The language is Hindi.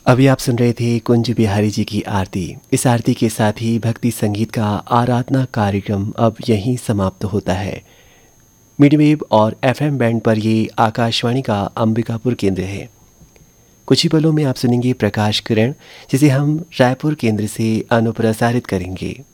अभी आप सुन रहे थे कुंज बिहारी जी की आरती। इस आरती के साथ ही भक्ति संगीत का आराधना कार्यक्रम अब यहीं समाप्त होता है। मीडियम वेव और एफएम बैंड पर ये आकाशवाणी का अंबिकापुर केंद्र है। कुछ ही पलों में आप सुनेंगे प्रकाश किरण, जिसे हम रायपुर केंद्र से अनुप्रसारित करेंगे।